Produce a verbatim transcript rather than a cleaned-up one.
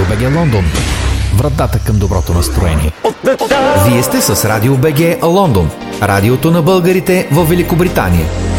БГ Лондон. Вратата към доброто настроение. Вие сте с Радио БГ Лондон. Радиото на българите в Великобритания.